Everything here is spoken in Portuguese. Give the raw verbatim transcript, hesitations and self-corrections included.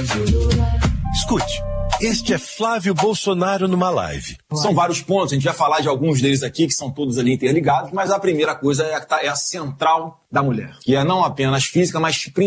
Escute, este é Flávio Bolsonaro numa live. São vários pontos, a gente vai falar de alguns deles aqui, que são todos ali interligados, mas a primeira coisa é a, é a central da mulher, que é não apenas física, mas